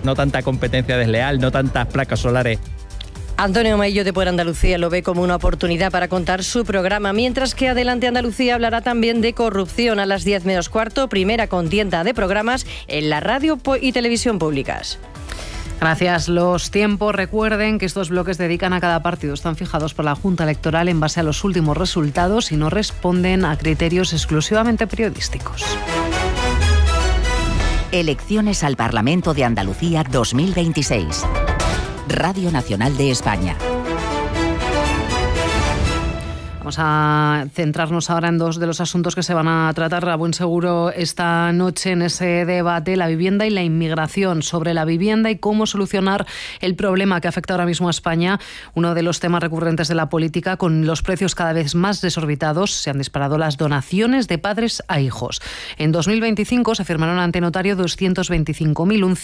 no tanta competencia desleal, no tantas placas solares. Antonio Maillo de Por Andalucía lo ve como una oportunidad para contar su programa, mientras que Adelante Andalucía hablará también de corrupción a las 10 menos cuarto, primera contienda de programas en la radio y televisión públicas. Gracias. Los tiempos, recuerden que estos bloques dedican a cada partido. Están fijados por la Junta Electoral en base a los últimos resultados y no responden a criterios exclusivamente periodísticos. Elecciones al Parlamento de Andalucía 2026. Radio Nacional de España. Vamos a centrarnos ahora en dos de los asuntos que se van a tratar a buen seguro esta noche en ese debate, la vivienda y la inmigración. Sobre la vivienda y cómo solucionar el problema que afecta ahora mismo a España, uno de los temas recurrentes de la política, con los precios cada vez más desorbitados, se han disparado las donaciones de padres a hijos. En 2025 se firmaron ante notario 225.000, un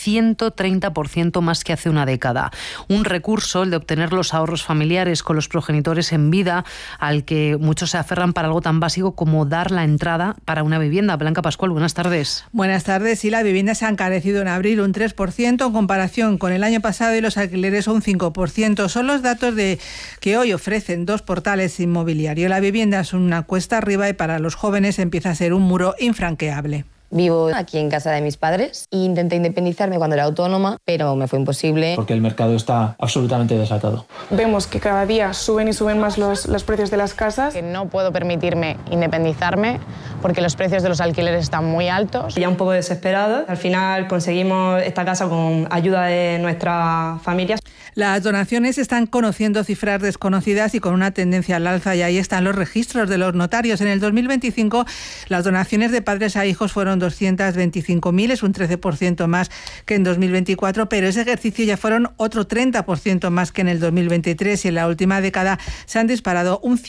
130% más que hace una década. Un recurso, el de obtener los ahorros familiares con los progenitores en vida, al que muchos se aferran para algo tan básico como dar la entrada para una vivienda. Blanca Pascual, buenas tardes. Buenas tardes. Sí, la vivienda se ha encarecido en abril un 3% en comparación con el año pasado y los alquileres un 5%. Son los datos que hoy ofrecen dos portales inmobiliarios. La vivienda es una cuesta arriba y para los jóvenes empieza a ser un muro infranqueable. Vivo aquí en casa de mis padres e intenté independizarme cuando era autónoma, pero me fue imposible. Porque el mercado está absolutamente desatado. Vemos que cada día suben y suben más los precios de las casas. Que no puedo permitirme independizarme porque los precios de los alquileres están muy altos. Ya un poco desesperados. Al final conseguimos esta casa con ayuda de nuestras familias. Las donaciones están conociendo cifras desconocidas y con una tendencia al alza, y ahí están los registros de los notarios. En el 2025 las donaciones de padres a hijos fueron 225.000, es un 13% más que en 2024, pero ese ejercicio ya fueron otro 30% más que en el 2023 y en la última década se han disparado un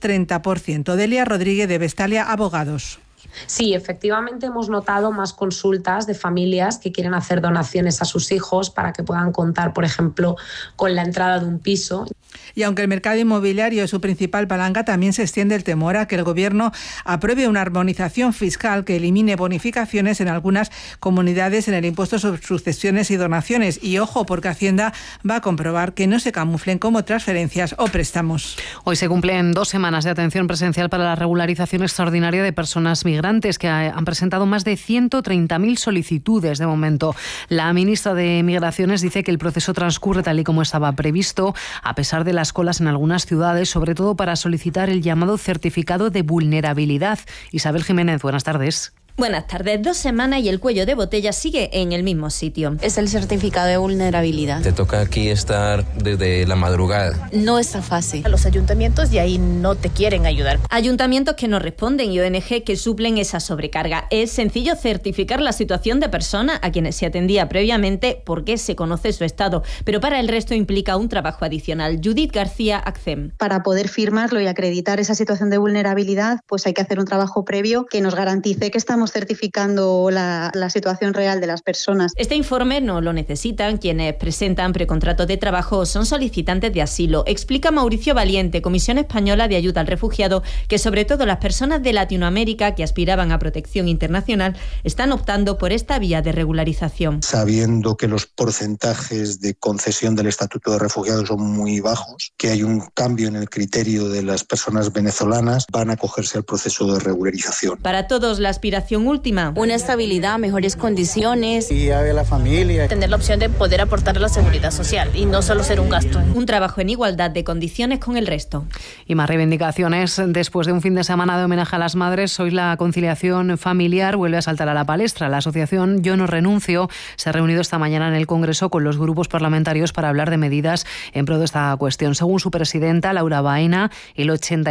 130%. Delia Rodríguez de Vestalia Abogados. Sí, efectivamente hemos notado más consultas de familias que quieren hacer donaciones a sus hijos para que puedan contar, por ejemplo, con la entrada de un piso. Y aunque el mercado inmobiliario es su principal palanca, también se extiende el temor a que el Gobierno apruebe una armonización fiscal que elimine bonificaciones en algunas comunidades en el impuesto sobre sucesiones y donaciones. Y ojo, porque Hacienda va a comprobar que no se camuflen como transferencias o préstamos. Hoy se cumplen 2 semanas de atención presencial para la regularización extraordinaria de personas migrantes, que han presentado más de 130.000 solicitudes de momento. La ministra de Migraciones dice que el proceso transcurre tal y como estaba previsto, a pesar de las colas en algunas ciudades, sobre todo para solicitar el llamado certificado de vulnerabilidad. Isabel Jiménez, buenas tardes. Buenas tardes. 2 semanas y el cuello de botella sigue en el mismo sitio. Es el certificado de vulnerabilidad. Te toca aquí estar desde la madrugada. No está fácil. Los ayuntamientos de ahí no te quieren ayudar. Ayuntamientos que no responden y ONG que suplen esa sobrecarga. Es sencillo certificar la situación de personas a quienes se atendía previamente porque se conoce su estado, pero para el resto implica un trabajo adicional. Judith García, ACCEM. Para poder firmarlo y acreditar esa situación de vulnerabilidad, pues hay que hacer un trabajo previo que nos garantice que estamos certificando la situación real de las personas. Este informe no lo necesitan quienes presentan precontratos de trabajo o son solicitantes de asilo. Explica Mauricio Valiente, Comisión Española de Ayuda al Refugiado, que sobre todo las personas de Latinoamérica que aspiraban a protección internacional están optando por esta vía de regularización. Sabiendo que los porcentajes de concesión del estatuto de refugiado son muy bajos, que hay un cambio en el criterio de las personas venezolanas, van a acogerse al proceso de regularización. Para todos, la aspiración última. Una estabilidad, mejores condiciones. Y a la familia. Tener la opción de poder aportar a la seguridad social y no solo ser un gasto. Un trabajo en igualdad de condiciones con el resto. Y más reivindicaciones. Después de un fin de semana de homenaje a las madres, hoy la conciliación familiar vuelve a saltar a la palestra. La asociación Yo No Renuncio se ha reunido esta mañana en el Congreso con los grupos parlamentarios para hablar de medidas en pro de esta cuestión. Según su presidenta, Laura Baena, el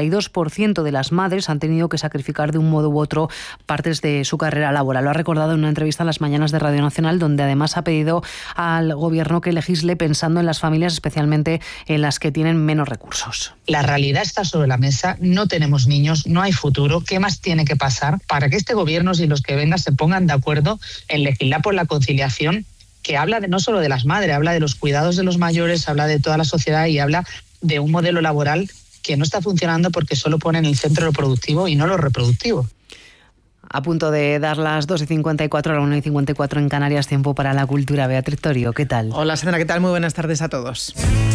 82% de las madres han tenido que sacrificar de un modo u otro partes de su carrera laboral. Lo ha recordado en una entrevista a Las Mañanas de Radio Nacional, donde además ha pedido al Gobierno que legisle pensando en las familias, especialmente en las que tienen menos recursos. La realidad está sobre la mesa, no tenemos niños, no hay futuro. ¿Qué más tiene que pasar para que este Gobierno y los que vengan se pongan de acuerdo en legislar por la conciliación, que habla no solo de las madres, habla de los cuidados de los mayores, habla de toda la sociedad y habla de un modelo laboral que no está funcionando porque solo pone en el centro lo productivo y no lo reproductivo? A punto de dar las 2:54, a las 1:54 en Canarias, tiempo para la cultura. Beatriz Torio, ¿qué tal? Hola Sandra, ¿qué tal? Muy buenas tardes a todos.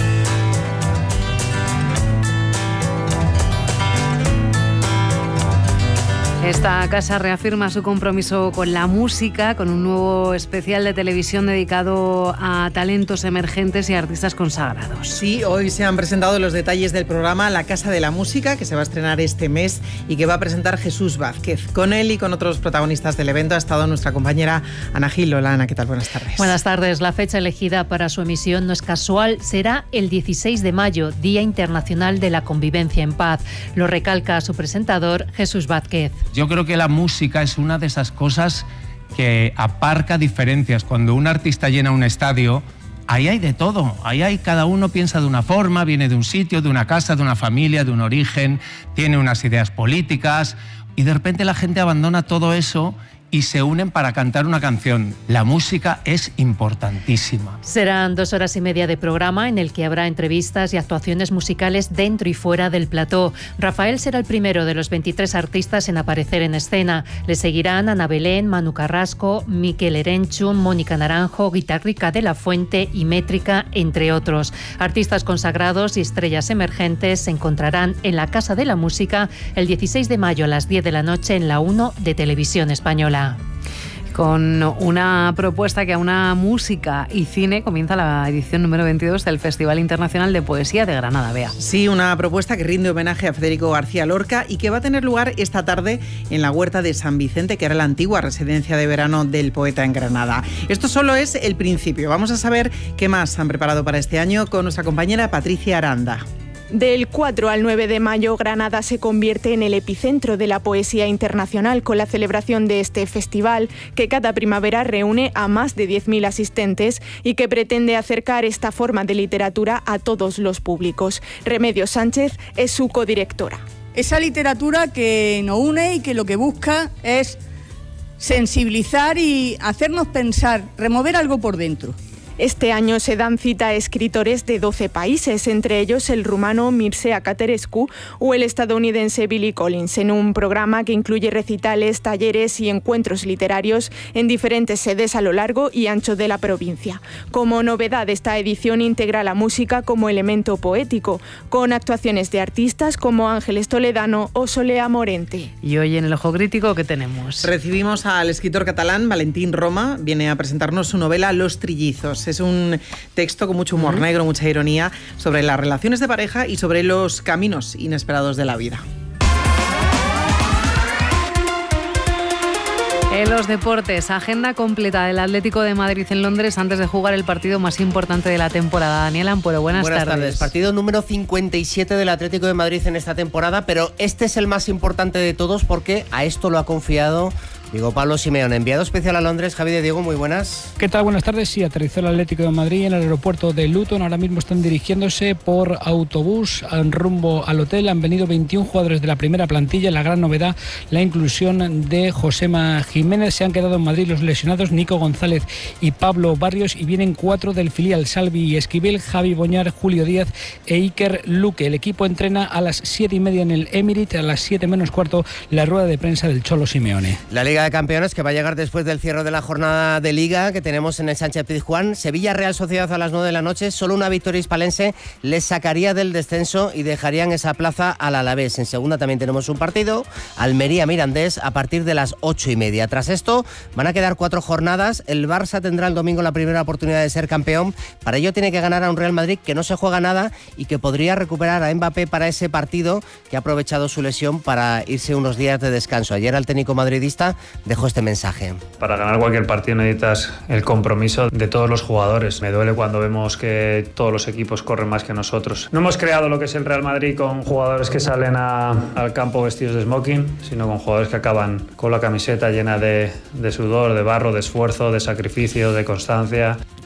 Esta casa reafirma su compromiso con la música, con un nuevo especial de televisión dedicado a talentos emergentes y artistas consagrados. Sí, hoy se han presentado los detalles del programa La Casa de la Música, que se va a estrenar este mes y que va a presentar Jesús Vázquez. Con él y con otros protagonistas del evento ha estado nuestra compañera Ana Gil. Hola Ana, ¿qué tal? Buenas tardes. Buenas tardes. La fecha elegida para su emisión no es casual, será el 16 de mayo, Día Internacional de la Convivencia en Paz. Lo recalca su presentador, Jesús Vázquez. Yo creo que la música es una de esas cosas que aparca diferencias. Cuando un artista llena un estadio, ahí hay de todo. Ahí hay, cada uno piensa de una forma, viene de un sitio, de una casa, de una familia, de un origen, tiene unas ideas políticas y de repente la gente abandona todo eso y se unen para cantar una canción. La música es importantísima. Serán 2 horas y media de programa en el que habrá entrevistas y actuaciones musicales dentro y fuera del plató. Rafael será el primero de los 23 artistas en aparecer en escena. Le seguirán Ana Belén, Manu Carrasco, Mikel Erenchun, Mónica Naranjo, Guitarrica de la Fuente y Métrica, entre otros. Artistas consagrados y estrellas emergentes se encontrarán en la Casa de la Música el 16 de mayo a las 10 de la noche en la 1 de Televisión Española. Con una propuesta que aúna música y cine, comienza la edición número 22 del Festival Internacional de Poesía de Granada. Bea. Sí, una propuesta que rinde homenaje a Federico García Lorca y que va a tener lugar esta tarde en la Huerta de San Vicente, que era la antigua residencia de verano del poeta en Granada. Esto solo es el principio. Vamos a saber qué más han preparado para este año con nuestra compañera Patricia Aranda. Del 4 al 9 de mayo, Granada se convierte en el epicentro de la poesía internacional con la celebración de este festival, que cada primavera reúne a más de 10.000 asistentes y que pretende acercar esta forma de literatura a todos los públicos. Remedios Sánchez es su codirectora. Esa literatura que nos une y que lo que busca es sensibilizar y hacernos pensar, remover algo por dentro. Este año se dan cita a escritores de 12 países, entre ellos el rumano Mircea Caterescu o el estadounidense Billy Collins, en un programa que incluye recitales, talleres y encuentros literarios en diferentes sedes a lo largo y ancho de la provincia. Como novedad, esta edición integra la música como elemento poético, con actuaciones de artistas como Ángeles Toledano o Solea Morente. Y hoy en el Ojo Crítico, ¿qué tenemos? Recibimos al escritor catalán Valentín Roma, viene a presentarnos su novela Los Trillizos. Es un texto con mucho humor negro, mucha ironía sobre las relaciones de pareja y sobre los caminos inesperados de la vida. En los deportes, agenda completa del Atlético de Madrid en Londres antes de jugar el partido más importante de la temporada. Daniel Ampuero, buenas tardes. Partido número 57 del Atlético de Madrid en esta temporada, pero este es el más importante de todos porque a esto lo ha confiado Diego Pablo Simeone, enviado especial a Londres. Javi de Diego, muy buenas. ¿Qué tal? Buenas tardes. Sí, aterrizó el Atlético de Madrid en el aeropuerto de Luton. Ahora mismo están dirigiéndose por autobús rumbo al hotel. Han venido 21 jugadores de la primera plantilla. La gran novedad, la inclusión de Josema Jiménez. Se han quedado en Madrid los lesionados Nico González y Pablo Barrios. Y vienen 4 del filial: Salvi y Esquivel, Javi Boñar, Julio Díaz e Iker Luque. El equipo entrena a las 7:30 en el Emirates. A las 7 menos cuarto la rueda de prensa del Cholo Simeone. La Liga de Campeones, que va a llegar después del cierre de la jornada de Liga que tenemos en el Sánchez Pizjuán. Sevilla Real Sociedad a las 9 de la noche. Solo una victoria hispalense les sacaría del descenso y dejarían esa plaza al Alavés. En segunda también tenemos un partido, Almería Mirandés, a partir de las 8:30. Tras esto van a quedar 4 jornadas. El Barça tendrá el domingo la primera oportunidad de ser campeón. Para ello tiene que ganar a un Real Madrid que no se juega nada y que podría recuperar a Mbappé para ese partido, que ha aprovechado su lesión para irse unos días de descanso. Ayer el técnico madridista dejó este mensaje. Para ganar cualquier partido necesitas el compromiso de todos los jugadores. Me duele cuando vemos que todos los equipos corren más que nosotros. No hemos creado lo que es el Real Madrid con jugadores que salen al campo vestidos de smoking, sino con jugadores que acaban con la camiseta llena de sudor, de barro, de esfuerzo, de sacrificio, de constancia.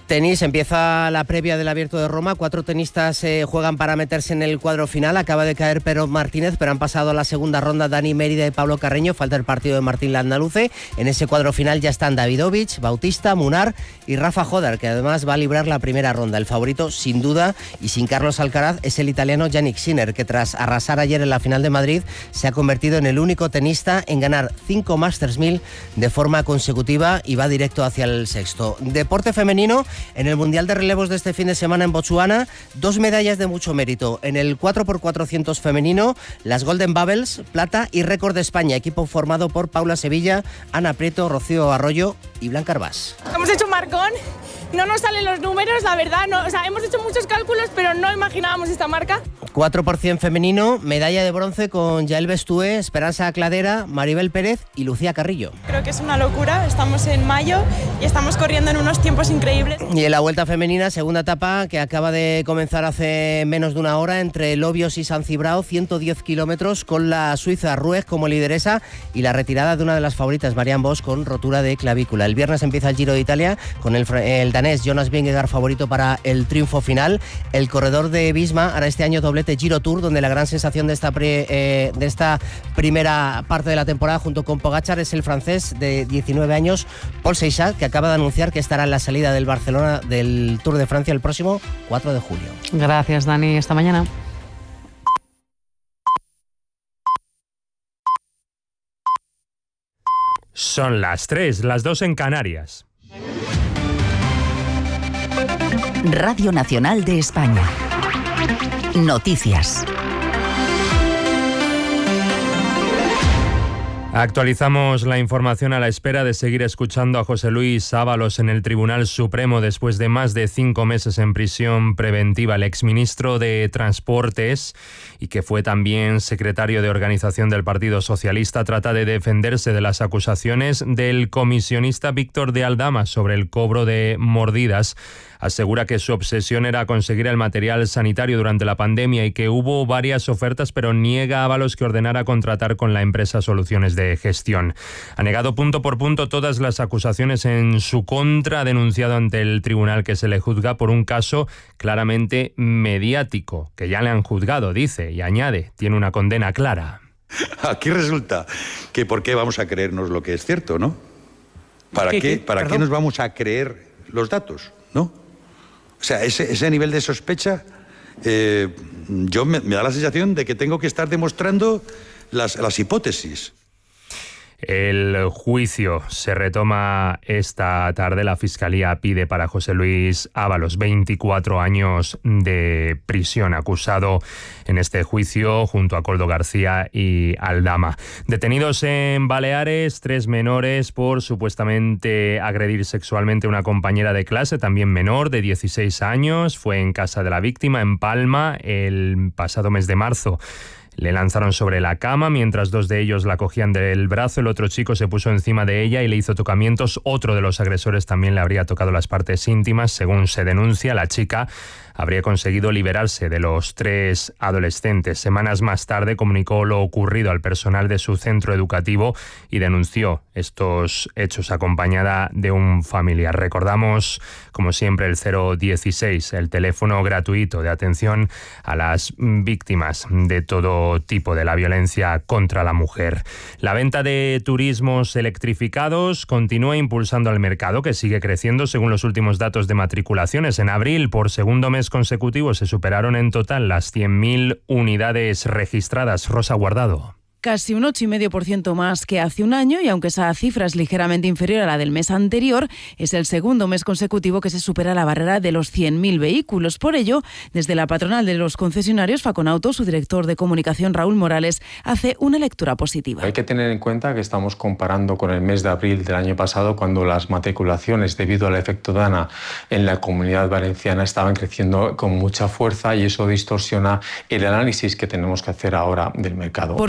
Tenis, empieza la previa del Abierto de Roma. 4 tenistas juegan para meterse en el cuadro final. Acaba de caer Pérez Martínez, pero han pasado a la segunda ronda Dani Mérida y Pablo Carreño. Falta el partido de Martín Landaluce. En ese cuadro final ya están Davidovich, Bautista, Munar y Rafa Jodar, que además va a librar la primera ronda. El favorito, sin duda, y sin Carlos Alcaraz, es el italiano Jannik Sinner, que tras arrasar ayer en la final de Madrid, se ha convertido en el único tenista en ganar 5 Masters 1000 de forma consecutiva y va directo hacia el sexto. Deporte femenino. En el Mundial de Relevos de este fin de semana en Botsuana, 2 medallas de mucho mérito. En el 4x400 femenino, las Golden Bubbles, plata y récord de España, equipo formado por Paula Sevilla, Ana Prieto, Rocío Arroyo y Blanca Arbás. Hemos hecho un marcón, no nos salen los números, la verdad, no, hemos hecho muchos cálculos, pero no imaginábamos esta marca. 4% femenino, medalla de bronce con Yael Bestué, Esperanza Cladera, Maribel Pérez y Lucía Carrillo. Creo que es una locura, estamos en mayo y estamos corriendo en unos tiempos increíbles. Y en la Vuelta Femenina, segunda etapa que acaba de comenzar hace menos de una hora entre Lobios y San Cibrao, 110 kilómetros con la suiza Rueg como lideresa y la retirada de una de las favoritas, Marianne Vos, con rotura de clavícula. El viernes empieza el Giro de Italia con el danés Jonas Vingegaard favorito para el triunfo final. El corredor de Visma hará este año doblete Giro Tour, donde la gran sensación de esta primera parte de la temporada junto con Pogačar es el francés de 19 años, Paul Seixas, que acaba de anunciar que estará en la salida del Barcelona del Tour de Francia el próximo 4 de julio. Gracias, Dani. Hasta mañana. Son las 3, las 2 en Canarias. Radio Nacional de España. Noticias. Actualizamos la información a la espera de seguir escuchando a José Luis Ábalos en el Tribunal Supremo después de más de 5 meses en prisión preventiva. El exministro de Transportes y que fue también secretario de organización del Partido Socialista trata de defenderse de las acusaciones del comisionista Víctor de Aldama sobre el cobro de mordidas. Asegura que su obsesión era conseguir el material sanitario durante la pandemia y que hubo varias ofertas, pero niega a Ábalos que ordenara contratar con la empresa Soluciones de Gestión. Ha negado punto por punto todas las acusaciones en su contra, ha denunciado ante el tribunal que se le juzga por un caso claramente mediático, que ya le han juzgado, dice, y añade, tiene una condena clara. Aquí resulta que ¿por qué vamos a creernos lo que es cierto, no? ¿Para qué nos vamos a creer los datos, no? O sea, ese nivel de sospecha, me da la sensación de que tengo que estar demostrando las hipótesis. El juicio se retoma esta tarde. La Fiscalía pide para José Luis Ábalos 24 años de prisión, acusado en este juicio junto a Koldo García y Aldama. Detenidos en Baleares 3 menores por supuestamente agredir sexualmente a una compañera de clase, también menor de 16 años. Fue en casa de la víctima, en Palma, el pasado mes de marzo. Le lanzaron sobre la cama mientras 2 de ellos la cogían del brazo. El otro chico se puso encima de ella y le hizo tocamientos. Otro de los agresores también le habría tocado las partes íntimas. Según se denuncia, la chica habría conseguido liberarse de los 3 adolescentes. Semanas más tarde comunicó lo ocurrido al personal de su centro educativo y denunció estos hechos acompañada de un familiar. Recordamos, como siempre, el 016, el teléfono gratuito de atención a las víctimas de todo tipo de la violencia contra la mujer. La venta de turismos electrificados continúa impulsando al mercado, que sigue creciendo según los últimos datos de matriculaciones. En abril, por segundo mes consecutivo, se superaron en total las 100.000 unidades registradas. Rosa Guardado. Casi un 8,5% más que hace un año, y aunque esa cifra es ligeramente inferior a la del mes anterior, es el segundo mes consecutivo que se supera la barrera de los 100.000 vehículos. Por ello, desde la patronal de los concesionarios, Faconauto, su director de comunicación, Raúl Morales, hace una lectura positiva. Hay que tener en cuenta que estamos comparando con el mes de abril del año pasado, cuando las matriculaciones, debido al efecto Dana en la Comunidad Valenciana, estaban creciendo con mucha fuerza, y eso distorsiona el análisis que tenemos que hacer ahora del mercado. Porque descontando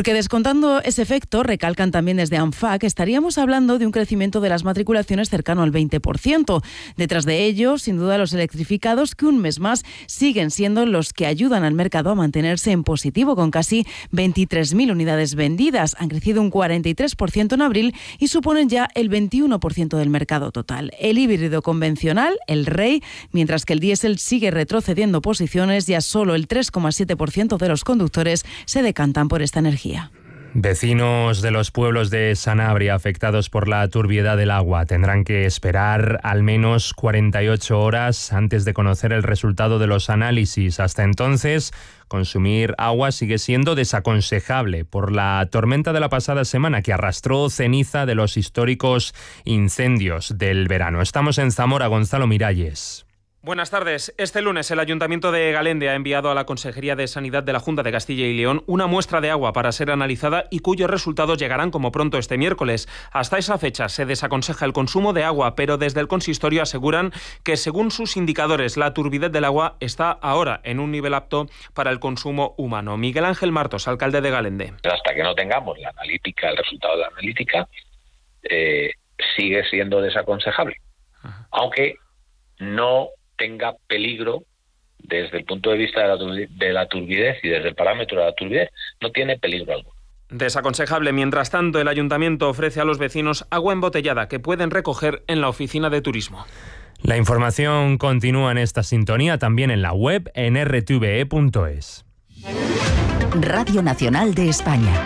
Descontando ese efecto, recalcan también desde ANFA que estaríamos hablando de un crecimiento de las matriculaciones cercano al 20%. Detrás de ello, sin duda, los electrificados, que un mes más siguen siendo los que ayudan al mercado a mantenerse en positivo, con casi 23.000 unidades vendidas. Han crecido un 43% en abril y suponen ya el 21% del mercado total. El híbrido convencional, el rey, mientras que el diésel sigue retrocediendo posiciones, ya solo el 3,7% de los conductores se decantan por esta energía. Vecinos de los pueblos de Sanabria afectados por la turbiedad del agua tendrán que esperar al menos 48 horas antes de conocer el resultado de los análisis. Hasta entonces, consumir agua sigue siendo desaconsejable por la tormenta de la pasada semana que arrastró ceniza de los históricos incendios del verano. Estamos en Zamora, Gonzalo Miralles. Buenas tardes. Este lunes el Ayuntamiento de Galende ha enviado a la Consejería de Sanidad de la Junta de Castilla y León una muestra de agua para ser analizada y cuyos resultados llegarán como pronto este miércoles. Hasta esa fecha se desaconseja el consumo de agua, pero desde el consistorio aseguran que según sus indicadores la turbidez del agua está ahora en un nivel apto para el consumo humano. Miguel Ángel Martos, alcalde de Galende. Hasta que no tengamos la analítica, el resultado de la analítica, sigue siendo desaconsejable. Aunque no tenga peligro desde el punto de vista de la turbidez y desde el parámetro de la turbidez, no tiene peligro alguno. Desaconsejable. Mientras tanto, el Ayuntamiento ofrece a los vecinos agua embotellada que pueden recoger en la oficina de turismo. La información continúa en esta sintonía, también en la web en rtve.es. Radio Nacional de España.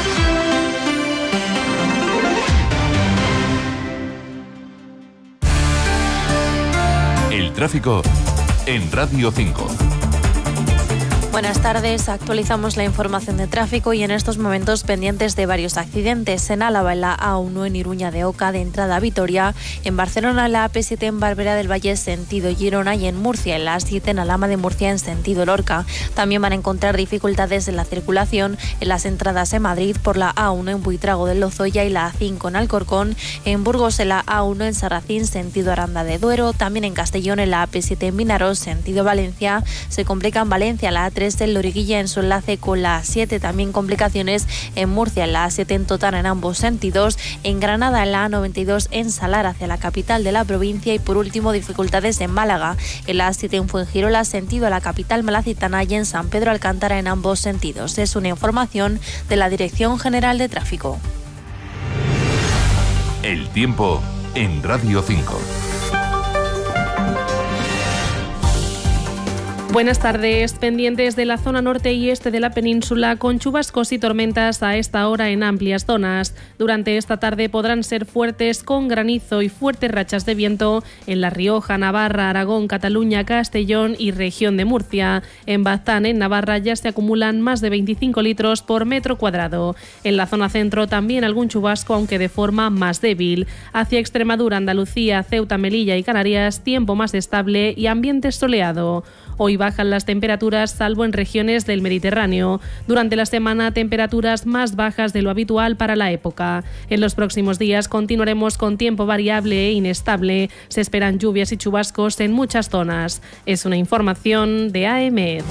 El tráfico en Radio 5. Buenas tardes, actualizamos la información de tráfico y en estos momentos pendientes de varios accidentes. En Álava, en la A1 en Iruña de Oca, de entrada a Vitoria; en Barcelona, en la AP7 en Barberá del Valle, sentido Girona; y en Murcia, en la A7 en Alhama de Murcia, en sentido Lorca. También van a encontrar dificultades en la circulación en las entradas en Madrid por la A1 en Buitrago del Lozoya y la A5 en Alcorcón; en Burgos, en la A1 en Sarracín, sentido Aranda de Duero; también en Castellón, en la AP7 en Vinaros, sentido Valencia. Se complica en Valencia, la A3 del Loriguilla en su enlace con la A7, también complicaciones en Murcia, en la A7 en Totana en ambos sentidos; en Granada, en la A92 en Salar hacia la capital de la provincia; y por último dificultades en Málaga, en la A7 en Fuengirola sentido a la capital malacitana y en San Pedro Alcántara en ambos sentidos. Es una información de la Dirección General de Tráfico. El tiempo en Radio 5. Buenas tardes. Pendientes de la zona norte y este de la península, con chubascos y tormentas a esta hora en amplias zonas. Durante esta tarde podrán ser fuertes con granizo y fuertes rachas de viento en La Rioja, Navarra, Aragón, Cataluña, Castellón y región de Murcia. En Baztán, en Navarra, ya se acumulan más de 25 litros por metro cuadrado. En la zona centro también algún chubasco, aunque de forma más débil. Hacia Extremadura, Andalucía, Ceuta, Melilla y Canarias, tiempo más estable y ambiente soleado. Hoy bajan las temperaturas, salvo en regiones del Mediterráneo. Durante la semana, temperaturas más bajas de lo habitual para la época. En los próximos días continuaremos con tiempo variable e inestable. Se esperan lluvias y chubascos en muchas zonas. Es una información de AEMET.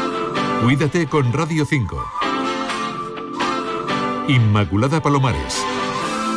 Cuídate con Radio 5. Inmaculada Palomares.